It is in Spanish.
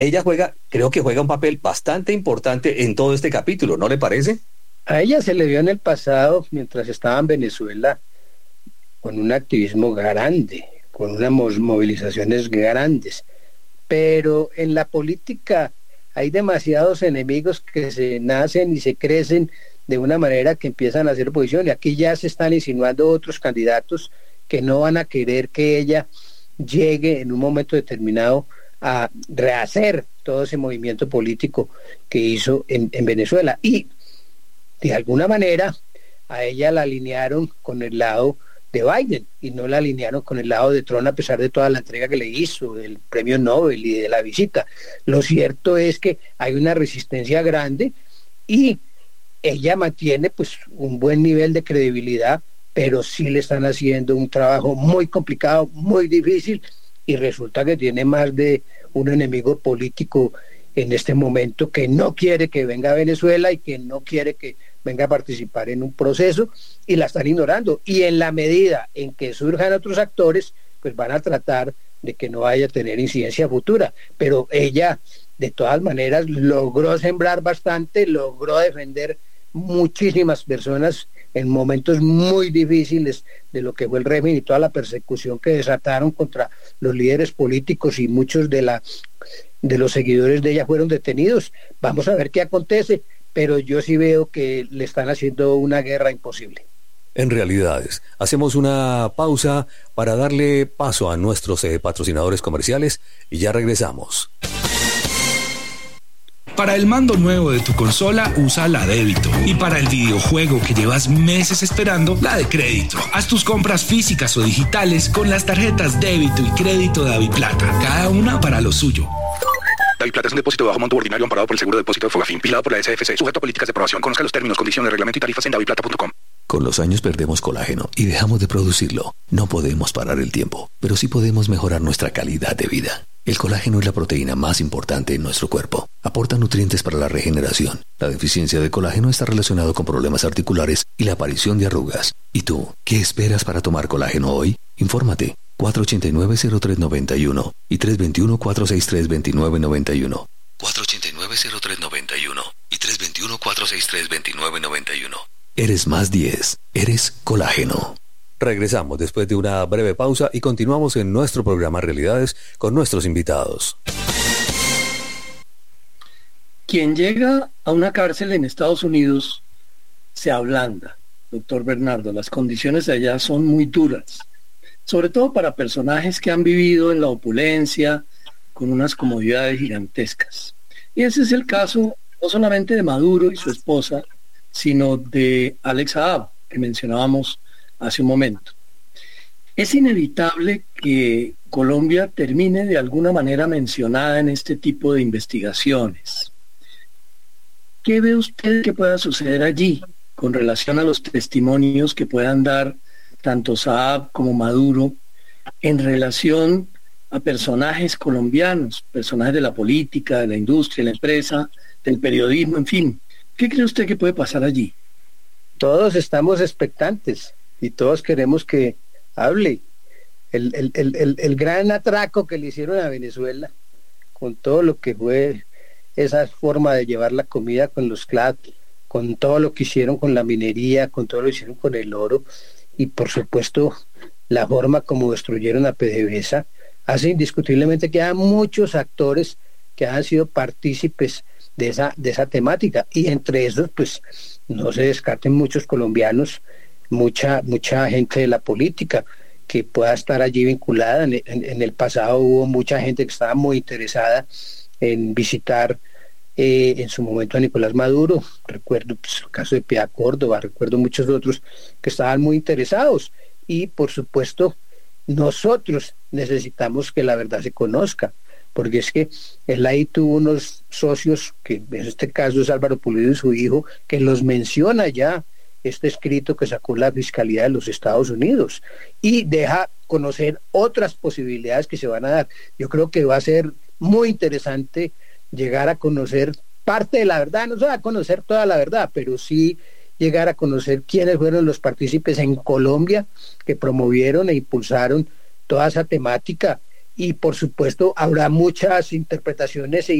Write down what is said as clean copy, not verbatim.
ella creo que juega un papel bastante importante en todo este capítulo, ¿no le parece? A ella se le vio en el pasado, mientras estaba en Venezuela, con un activismo grande, con unas movilizaciones grandes, pero en la política hay demasiados enemigos que se nacen y se crecen de una manera que empiezan a hacer oposición, y aquí ya se están insinuando otros candidatos que no van a querer que ella llegue en un momento determinado a rehacer todo ese movimiento político que hizo en Venezuela, y de alguna manera a ella la alinearon con el lado de Biden y no la alinearon con el lado de Trump, a pesar de toda la entrega que le hizo del premio Nobel y de la visita. Lo cierto es que hay una resistencia grande y ella mantiene pues un buen nivel de credibilidad, pero sí le están haciendo un trabajo muy complicado, muy difícil, y resulta que tiene más de un enemigo político en este momento que no quiere que venga a Venezuela y que no quiere que venga a participar en un proceso, y la están ignorando, y en la medida en que surjan otros actores, pues van a tratar de que no vaya a tener incidencia futura, pero ella de todas maneras logró sembrar bastante, logró defender muchísimas personas en momentos muy difíciles de lo que fue el régimen y toda la persecución que desataron contra los líderes políticos, y muchos de los seguidores de ella fueron detenidos. Vamos a ver qué acontece, pero yo sí veo que le están haciendo una guerra imposible. En realidades, hacemos una pausa para darle paso a nuestros patrocinadores comerciales y ya regresamos. Para el mando nuevo de tu consola, usa la débito. Y para el videojuego que llevas meses esperando, la de crédito. Haz tus compras físicas o digitales con las tarjetas débito y crédito de DaviPlata, cada una para lo suyo. DaviPlata es un depósito de bajo monto ordinario amparado por el Seguro de Depósito de Fogafín, vigilado por la SFC, sujeto a políticas de aprobación. Conozca los términos, condiciones, reglamento y tarifas en daviplata.com. Con los años perdemos colágeno y dejamos de producirlo. No podemos parar el tiempo, pero sí podemos mejorar nuestra calidad de vida. El colágeno es la proteína más importante en nuestro cuerpo. Aporta nutrientes para la regeneración. La deficiencia de colágeno está relacionado con problemas articulares y la aparición de arrugas. ¿Y tú, qué esperas para tomar colágeno hoy? Infórmate. 489-0391 y 321-463-2991. 489-0391 y 321-463-2991. Eres más 10. Eres colágeno. Regresamos después de una breve pausa y continuamos en nuestro programa Realidades con nuestros invitados. Quien llega a una cárcel en Estados Unidos se ablanda, doctor Bernardo. Las condiciones de allá son muy duras, sobre todo para personajes que han vivido en la opulencia, con unas comodidades gigantescas. Y ese es el caso no solamente de Maduro y su esposa, sino de Alex Saab, que mencionábamos hace un momento. Es inevitable que Colombia termine de alguna manera mencionada en este tipo de investigaciones. ¿Qué ve usted que pueda suceder allí con relación a los testimonios que puedan dar tanto Saab como Maduro en relación a personajes colombianos, personajes de la política, de la industria, de la empresa, del periodismo, en fin? ¿Qué cree usted que puede pasar allí? Todos estamos expectantes y todos queremos que hable. El gran atraco que le hicieron a Venezuela, con todo lo que fue esa forma de llevar la comida con los CLAD, con todo lo que hicieron con la minería, con todo lo que hicieron con el oro, y por supuesto la forma como destruyeron a PDVSA, hace indiscutiblemente que haya muchos actores que han sido partícipes de esa temática, y entre esos pues no se descarten muchos colombianos, mucha gente de la política que pueda estar allí vinculada. En el pasado hubo mucha gente que estaba muy interesada en visitar en su momento a Nicolás Maduro. Recuerdo pues, el caso de Piedad Córdoba, recuerdo muchos otros que estaban muy interesados, y por supuesto nosotros necesitamos que la verdad se conozca, porque es que él ahí tuvo unos socios, que en este caso es Álvaro Pulido y su hijo, que los menciona ya este escrito que sacó la Fiscalía de los Estados Unidos, y deja conocer otras posibilidades que se van a dar. Yo creo que va a ser muy interesante llegar a conocer parte de la verdad. No se va a conocer toda la verdad, pero sí llegar a conocer quiénes fueron los partícipes en Colombia que promovieron e impulsaron toda esa temática, y por supuesto habrá muchas interpretaciones e